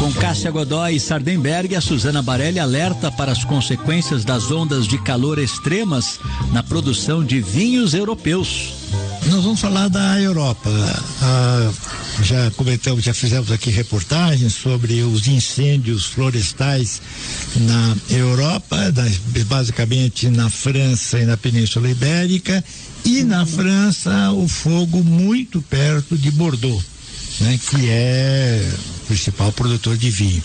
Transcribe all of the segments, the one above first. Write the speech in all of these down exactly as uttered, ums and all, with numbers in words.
Com Cássia Godoy e Sardenberg, a Suzana Barelli alerta para as consequências das ondas de calor extremas na produção de vinhos europeus. Nós vamos falar da Europa. Ah, já comentamos, já fizemos aqui reportagens sobre os incêndios florestais na Europa, basicamente na França e na Península Ibérica, e na França o fogo muito perto de Bordeaux, né, que é o principal produtor de vinho.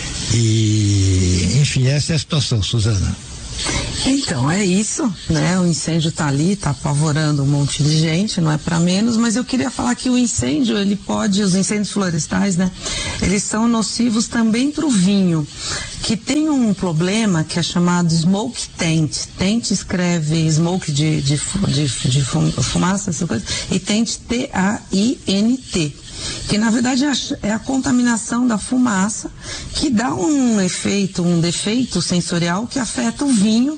E, enfim, essa é a situação, Suzana. Então, é isso, né? O incêndio tá ali, tá apavorando um monte de gente, não é para menos, mas eu queria falar que o incêndio, ele pode, os incêndios florestais, né? Eles são nocivos também para o vinho, que tem um problema que é chamado smoke taint. Taint escreve smoke de, de, de, de fumaça, essa coisa, e taint T A I N T. Que na verdade é a contaminação da fumaça que dá um efeito, um defeito sensorial que afeta o vinho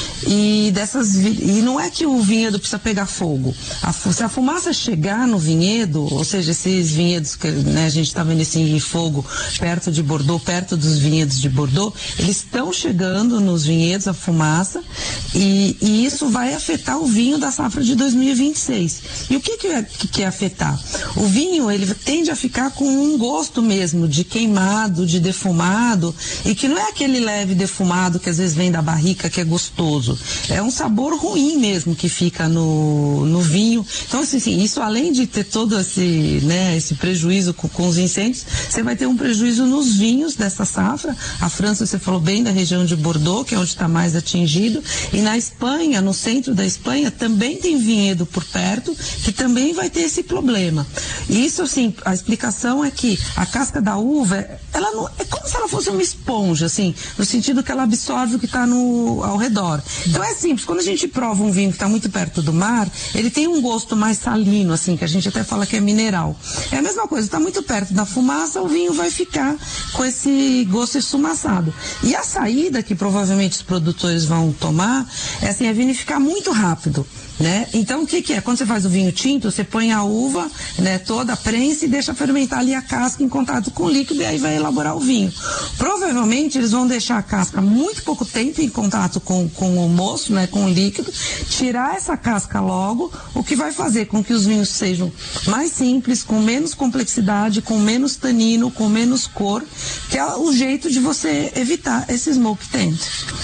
e dessas e não é que o vinhedo precisa pegar fogo. A, se a fumaça chegar no vinhedo, ou seja, esses vinhedos que, né, a gente está vendo esse fogo perto de Bordeaux, perto dos vinhedos de Bordeaux, eles estão chegando nos vinhedos a fumaça e, e isso vai afetar o vinho da safra de dois mil e vinte e seis. E o que que é, que é afetar? O vinho, ele tende a ficar com um gosto mesmo de queimado, de defumado, e que não é aquele leve defumado que às vezes vem da barrica, que é gostoso. É um sabor ruim mesmo que fica no, no vinho. Então, assim, assim, isso além de ter todo esse, né, esse prejuízo com, com os incêndios, você vai ter um prejuízo nos vinhos dessa safra. A França, você falou bem da região de Bordeaux, que é onde está mais atingido, e na Espanha, no centro da Espanha, também tem vinhedo por perto, que também vai ter esse problema. E isso, assim, a explicação é que a casca da uva, ela não, é como se ela fosse uma esponja, assim, no sentido que ela absorve o que está ao redor. Então é simples, quando a gente prova um vinho que está muito perto do mar, ele tem um gosto mais salino, assim, que a gente até fala que é mineral. É a mesma coisa, está muito perto da fumaça, o vinho vai ficar com esse gosto esfumaçado. E a saída que provavelmente os produtores vão tomar é assim, é vinificar muito rápido. Né? Então o que que é? Quando você faz o vinho tinto, você põe a uva, né, toda a prensa e deixa fermentar ali a casca em contato com o líquido e aí vai elaborar o vinho. Provavelmente eles vão deixar a casca muito pouco tempo em contato com, com o moço, né, com o líquido, tirar essa casca logo, o que vai fazer com que os vinhos sejam mais simples, com menos complexidade, com menos tanino, com menos cor, que é o jeito de você evitar esse smoke taint.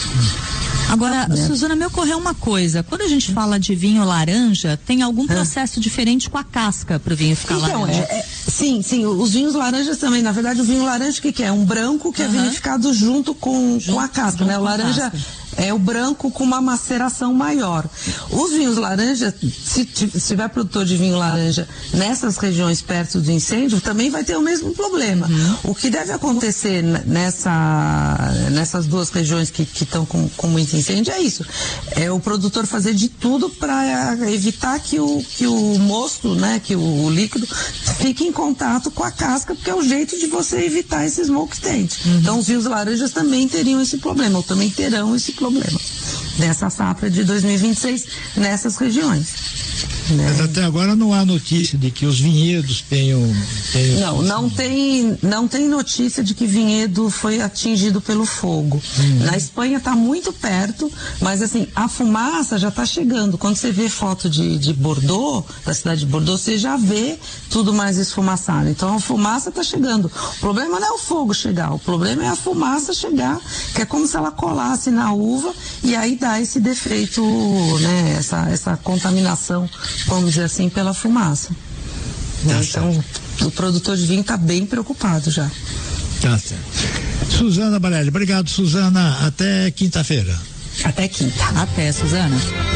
Agora, é. Suzana, me ocorreu uma coisa. Quando a gente fala de vinho laranja, tem algum processo é. diferente com a casca para o vinho ficar então, laranja? É, é, sim, sim. Os vinhos laranjas também. Na verdade, o vinho laranja, o que, que é? Um branco que uhum. é vinificado junto com, junto, com a casca, né? O laranja é o branco com uma maceração maior. Os vinhos laranja, se, se tiver produtor de vinho laranja nessas regiões perto do incêndio, também vai ter o mesmo problema. Uhum. O que deve acontecer nessa, nessas duas regiões que estão com, com muito incêndio é isso. É o produtor fazer de tudo para evitar que o, que o mosto, né, que o, o líquido fique em contato com a casca, porque é o jeito de você evitar esse smoke taint. Uhum. Então os vinhos laranjas também teriam esse problema, ou também terão esse problema dessa safra de dois mil e vinte e seis nessas regiões. Né? Mas até agora não há notícia de que os vinhedos tenham, tenham... Não, não tem, não tem notícia de que vinhedo foi atingido pelo fogo. Uhum. Na Espanha está muito perto, mas assim, a fumaça já está chegando. Quando você vê foto de, de Bordeaux, da cidade de Bordeaux, você já vê tudo mais esfumaçado. Então a fumaça está chegando. O problema não é o fogo chegar, o problema é a fumaça chegar, que é como se ela colasse na uva e aí dá esse defeito, né, essa, essa contaminação, vamos dizer assim, pela fumaça. Tá, então, o produtor de vinho está bem preocupado já. Tá certo. Suzana Barelli, obrigado, Suzana. Até quinta-feira. Até quinta. Até, Suzana.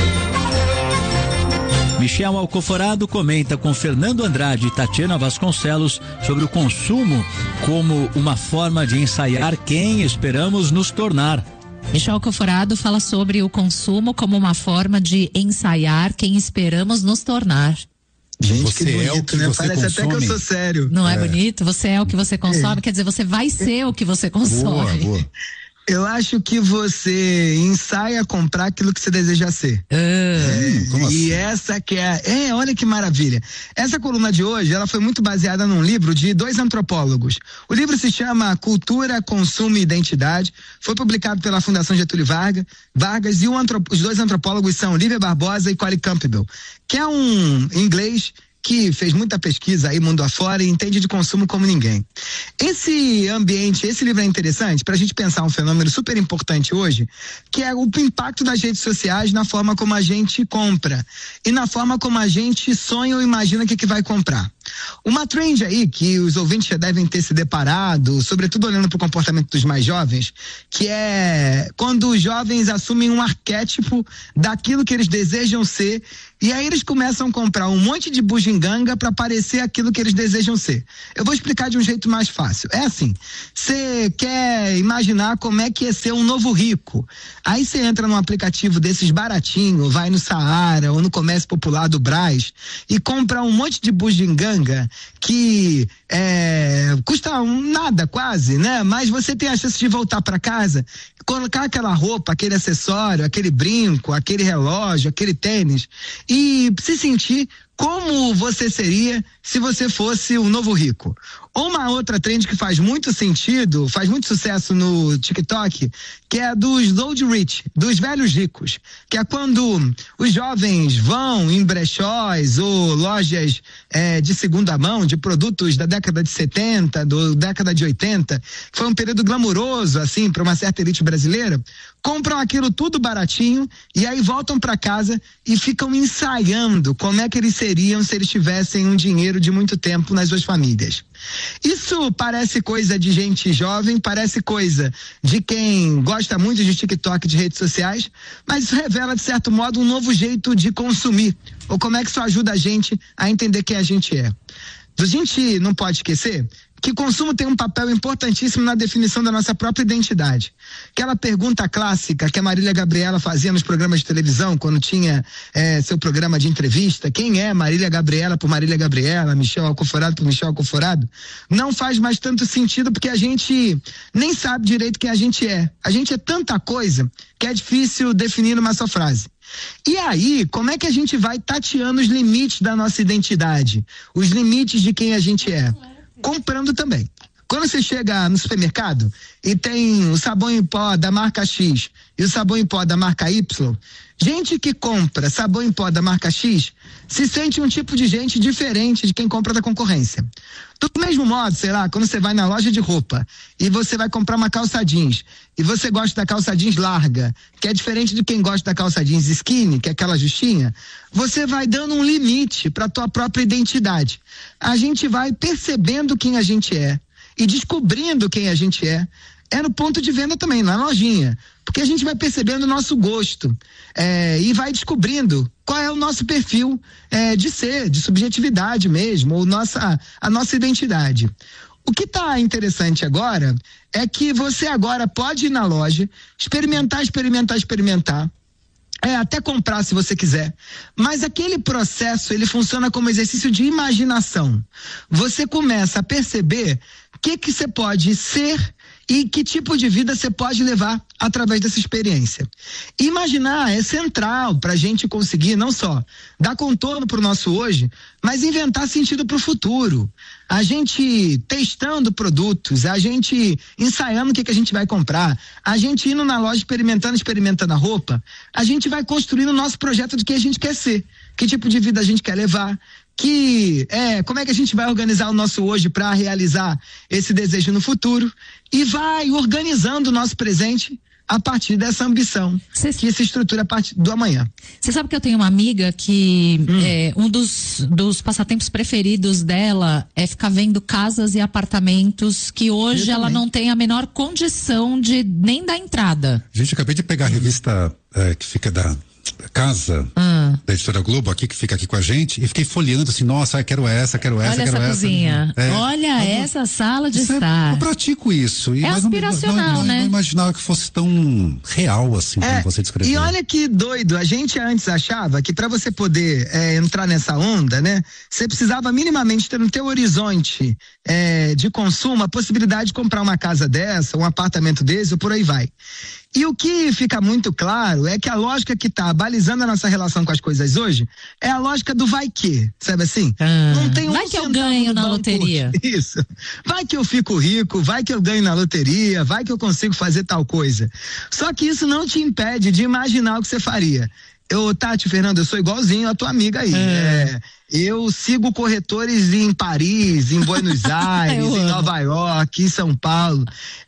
Michel Alcoforado comenta com Fernando Andrade e Tatiana Vasconcelos sobre o consumo como uma forma de ensaiar quem esperamos nos tornar. Michel Alcoforado fala sobre o consumo como uma forma de ensaiar quem esperamos nos tornar. Gente, você que bonito, é o que né? você Parece consome. até que eu sou sério. Não é, é bonito? Você é o que você consome, é. Quer dizer, você vai ser o que você consome. Boa, boa. Eu acho que você ensaia comprar aquilo que você deseja ser. É, é, como assim? E essa que é, é, olha que maravilha. Essa coluna de hoje, ela foi muito baseada num livro de dois antropólogos. O livro se chama Cultura, Consumo e Identidade. Foi publicado pela Fundação Getúlio Vargas, Vargas e o antrop, os dois antropólogos são Lívia Barbosa e Colin Campbell, que é um inglês que fez muita pesquisa aí mundo afora e entende de consumo como ninguém. Esse ambiente, esse livro é interessante para a gente pensar um fenômeno super importante hoje, que é o impacto das redes sociais na forma como a gente compra e na forma como a gente sonha ou imagina o que, que vai comprar. Uma trend aí que os ouvintes já devem ter se deparado, sobretudo olhando para o comportamento dos mais jovens, que é quando os jovens assumem um arquétipo daquilo que eles desejam ser, e aí eles começam a comprar um monte de bugiganga para parecer aquilo que eles desejam ser. Eu vou explicar de um jeito mais fácil. É assim, você quer imaginar como é que é ser um novo rico. Aí você entra num aplicativo desses baratinho, vai no Saara ou no Comércio Popular do Brás e compra um monte de bugiganga que é, custa um, nada quase, né? Mas você tem a chance de voltar para casa, colocar aquela roupa, aquele acessório, aquele brinco, aquele relógio, aquele tênis e se sentir como você seria se você fosse o novo rico. Ou uma outra trend que faz muito sentido, faz muito sucesso no TikTok, que é a dos old rich, dos velhos ricos, que é quando os jovens vão em brechós ou lojas é, de segunda mão, de produtos da década de setenta, do década de oitenta, que foi um período glamuroso, assim, para uma certa elite brasileira, compram aquilo tudo baratinho e aí voltam para casa e ficam ensaiando como é que eles seriam se eles tivessem um dinheiro de muito tempo nas suas famílias. Isso parece coisa de gente jovem, parece coisa de quem gosta muito de TikTok, de redes sociais, mas isso revela, de certo modo, um novo jeito de consumir, ou como é que isso ajuda a gente a entender quem a gente é. A gente não pode esquecer que consumo tem um papel importantíssimo na definição da nossa própria identidade. Aquela pergunta clássica que a Marília Gabriela fazia nos programas de televisão, quando tinha é, seu programa de entrevista, quem é Marília Gabriela por Marília Gabriela, Michel Alcoforado por Michel Alcoforado, não faz mais tanto sentido porque a gente nem sabe direito quem a gente é. A gente é tanta coisa que é difícil definir numa só frase. E aí, como é que a gente vai tateando os limites da nossa identidade? Os limites de quem a gente é? Comprando também. Quando você chega no supermercado e tem o sabão em pó da marca X e o sabão em pó da marca Y, gente que compra sabão em pó da marca X se sente um tipo de gente diferente de quem compra da concorrência. Do mesmo modo, sei lá, quando você vai na loja de roupa e você vai comprar uma calça jeans e você gosta da calça jeans larga, que é diferente de quem gosta da calça jeans skinny, que é aquela justinha, você vai dando um limite para a tua própria identidade. A gente vai percebendo quem a gente é e descobrindo quem a gente é, é no ponto de venda também, na lojinha, porque a gente vai percebendo o nosso gosto é, e vai descobrindo qual é o nosso perfil é, de ser, de subjetividade mesmo, ou nossa, a nossa identidade. O que está interessante agora é que você agora pode ir na loja, experimentar, experimentar, experimentar, é, até comprar se você quiser, mas aquele processo ele funciona como exercício de imaginação. Você começa a perceber o que que você pode ser e que tipo de vida você pode levar através dessa experiência. Imaginar é central para a gente conseguir não só dar contorno para o nosso hoje, mas inventar sentido para o futuro. A gente testando produtos, a gente ensaiando o que, que a gente vai comprar, a gente indo na loja experimentando, experimentando a roupa, a gente vai construindo o nosso projeto de que a gente quer ser, que tipo de vida a gente quer levar, que é, como é que a gente vai organizar o nosso hoje para realizar esse desejo no futuro e vai organizando o nosso presente a partir dessa ambição Cê... que se estrutura a partir do amanhã. Você sabe que eu tenho uma amiga que hum. é, um dos, dos passatempos preferidos dela é ficar vendo casas e apartamentos que hoje ela não tem a menor condição de nem dar entrada. Gente, acabei de pegar a revista é, que fica da casa, hum. Ah. da Editora Globo, aqui, que fica aqui com a gente, e fiquei folheando assim, nossa, quero essa, quero essa, Olha quero essa essa. cozinha. É. Olha Eu, essa sala de isso estar. É, eu pratico isso. E, É mas aspiracional, não, não, não, né? Não imaginava que fosse tão real assim, É, como você descreveu. e olha que doido, a gente antes achava que para você poder é, entrar nessa onda, né, você precisava minimamente ter no teu horizonte é, de consumo a possibilidade de comprar uma casa dessa, um apartamento desse, ou por aí vai. E o que fica muito claro é que a lógica que está balizando a nossa relação com as coisas hoje é a lógica do vai que, sabe assim? Ah, Não tem um vai que eu ganho na banco. loteria. Isso. Vai que eu fico rico, vai que eu ganho na loteria, vai que eu consigo fazer tal coisa. Só que isso não te impede de imaginar o que você faria. Eu, Tati, Fernando, eu sou igualzinho a tua amiga aí. É. É, eu sigo corretores em Paris, em Buenos Aires, em Nova York, em São Paulo.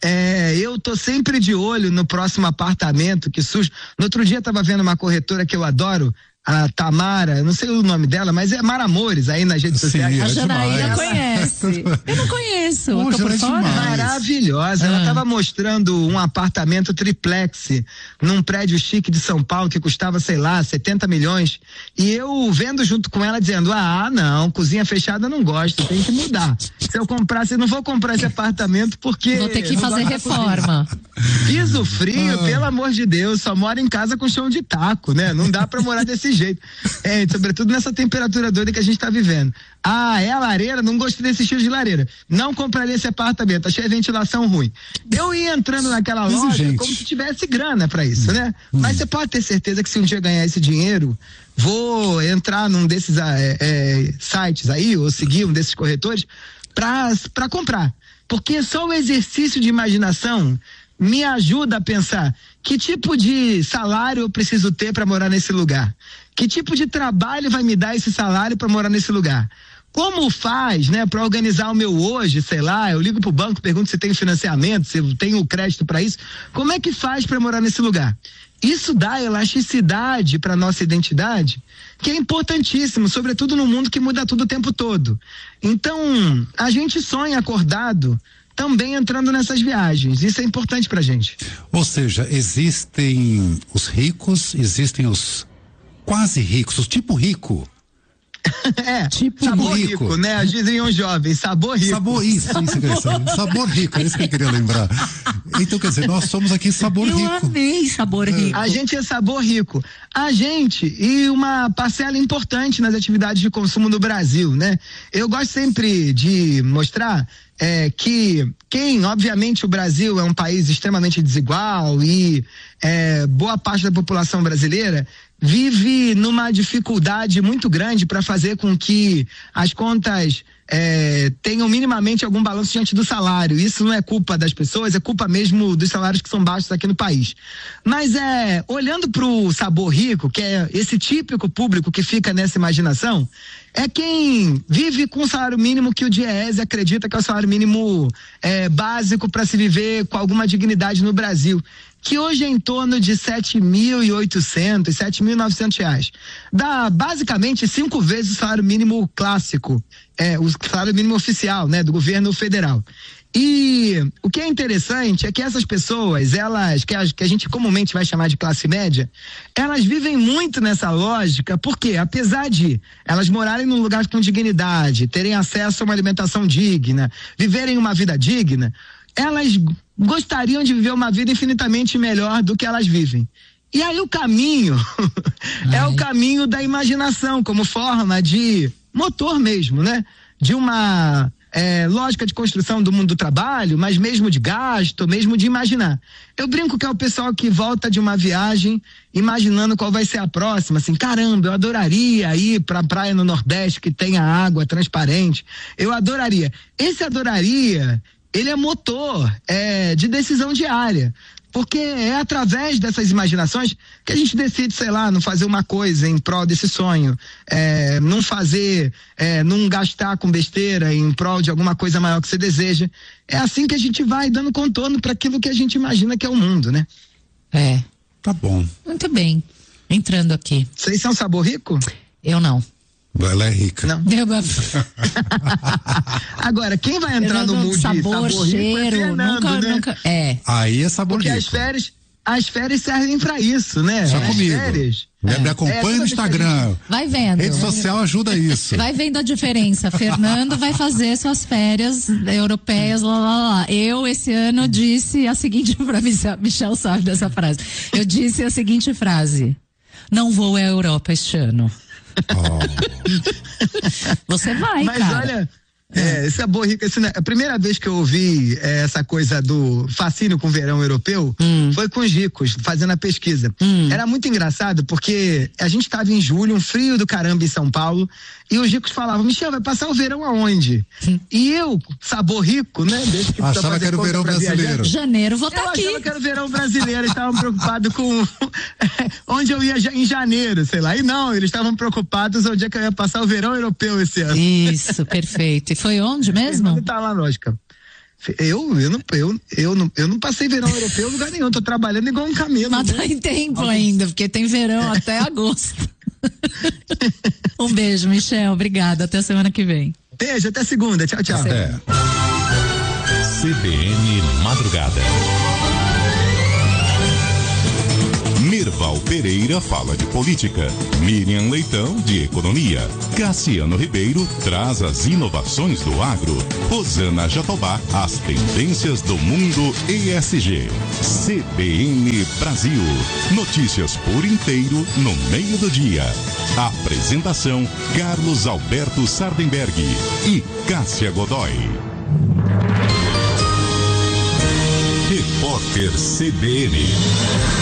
É, eu tô sempre de olho no próximo apartamento que surge. No outro dia eu tava vendo uma corretora que eu adoro, a Tamara, não sei o nome dela, mas é Mara Amores aí nas redes Sim, sociais. é A Janaína demais. conhece. Eu não conheço. Poxa, eu tô por é fora. demais. Maravilhosa. Ela estava mostrando um apartamento triplex num prédio chique de São Paulo que custava, sei lá, setenta milhões. E eu vendo junto com ela dizendo: ah, não, cozinha fechada eu não gosto, tem que mudar. Se eu comprasse, eu não vou comprar esse apartamento porque. Vou ter que fazer reforma. Piso frio, pelo amor de Deus, só mora em casa com chão de taco, né? Não dá pra morar desse jeito. É, sobretudo nessa temperatura doida que a gente tá vivendo. Ah, é a lareira? Não gostei desse estilo de lareira. Não compraria esse apartamento, achei a ventilação ruim. Eu ia entrando naquela loja Exigente. como se tivesse grana pra isso, né? Hum. Mas você pode ter certeza que se um dia ganhar esse dinheiro, vou entrar num desses é, é, sites aí, ou seguir um desses corretores, pra, pra comprar. Porque só o exercício de imaginação me ajuda a pensar que tipo de salário eu preciso ter para morar nesse lugar. Que tipo de trabalho vai me dar esse salário para morar nesse lugar? Como faz, né, para organizar o meu hoje, sei lá, eu ligo pro banco, pergunto se tem financiamento, se eu tenho crédito para isso. Como é que faz para morar nesse lugar? Isso dá elasticidade para nossa identidade, que é importantíssimo, sobretudo no mundo que muda tudo o tempo todo. Então, a gente sonha acordado também entrando nessas viagens. Isso é importante pra gente. Ou seja, existem os ricos, existem os quase ricos, os tipo rico. É, tipo sabor rico. rico, né? Diziam jovens, sabor rico. Sabor, isso, isso que eu sabor. sabor rico, é isso que eu queria lembrar. Então, quer dizer, nós somos aqui sabor eu rico. Eu amei sabor rico. A gente é sabor rico. A gente e uma parcela importante nas atividades de consumo no Brasil, né? Eu gosto sempre de mostrar é, que quem, obviamente, o Brasil é um país extremamente desigual e é, boa parte da população brasileira vive numa dificuldade muito grande para fazer com que as contas é, tenham minimamente algum balanço diante do salário. Isso não é culpa das pessoas, é culpa mesmo dos salários que são baixos aqui no país. Mas é, olhando para o sabor rico, que é esse típico público que fica nessa imaginação, é quem vive com o salário mínimo que o Diese acredita que é o salário mínimo é, básico para se viver com alguma dignidade no Brasil, que hoje é em torno de sete mil e oitocentos, sete mil e novecentos reais. Dá basicamente cinco vezes o salário mínimo clássico, é, o salário mínimo oficial, né, do governo federal. E o que é interessante é que essas pessoas, elas, que a, que a gente comumente vai chamar de classe média, elas vivem muito nessa lógica, porque apesar de elas morarem num lugar com dignidade, terem acesso a uma alimentação digna, viverem uma vida digna, elas gostariam de viver uma vida infinitamente melhor do que elas vivem. E aí o caminho é o caminho da imaginação, como forma de motor mesmo, né? De uma é, lógica de construção do mundo do trabalho, mas mesmo de gasto, mesmo de imaginar. Eu brinco que é o pessoal que volta de uma viagem imaginando qual vai ser a próxima, assim, caramba, eu adoraria ir pra praia no Nordeste que tenha água transparente, eu adoraria. Esse adoraria, ele é motor é, de decisão diária, porque é através dessas imaginações que a gente decide, sei lá, não fazer uma coisa em prol desse sonho, é, não fazer, é, não gastar com besteira em prol de alguma coisa maior que você deseja. É assim que a gente vai dando contorno para aquilo que a gente imagina que é o mundo, né? É. Tá bom. Muito bem. Entrando aqui. Vocês são sabor rico? Eu não. Ela é rica. Não. Agora, quem vai entrar no mood sabor, sabor cheiro, rico é Fernando, nunca, né? nunca, é. Aí é sabor Porque rico. as férias, as férias servem pra isso, né? Só as comigo. Férias. Me, me acompanha é, no Instagram. Vai vendo. Rede social ajuda isso. Vai vendo a diferença. Fernando vai fazer suas férias europeias, lá, lá, lá. Eu, esse ano, disse a seguinte frase, Michel sabe dessa frase. Eu disse a seguinte frase: não vou à Europa este ano. Oh. Você vai, Mas cara. olha... É, esse é borrica, esse, a primeira vez que eu ouvi é, essa coisa do fascínio com o verão europeu hum. foi com os ricos, fazendo a pesquisa. Hum. Era muito engraçado porque a gente estava em julho, um frio do caramba em São Paulo, e os ricos falavam: Michel, vai passar o verão aonde? Hum. E eu, sabor rico, né? Desde que achava que era o verão brasileiro. Viajar, janeiro, vou estar tá aqui. Eu achava que era o verão brasileiro, eles estavam preocupados com onde eu ia em janeiro, sei lá. E não, eles estavam preocupados onde é que eu ia passar o verão europeu esse ano. Isso, perfeito. E foi onde mesmo? Tá lá, lógica. Eu, eu, não, eu, eu, não, eu não passei verão europeu em lugar nenhum, tô trabalhando igual um camelo. Mas né? tá em tempo ainda, porque tem verão até agosto. Um beijo, Michel, obrigada, até semana que vem. Beijo, até segunda, tchau, tchau. Até. C B N Madrugada. Mirval Pereira fala de política, Miriam Leitão de economia, Cassiano Ribeiro traz as inovações do agro, Rosana Jatobá as tendências do mundo E S G. C B N Brasil, notícias por inteiro no meio do dia. Apresentação: Carlos Alberto Sardenberg e Cássia Godoy. Repórter C B N.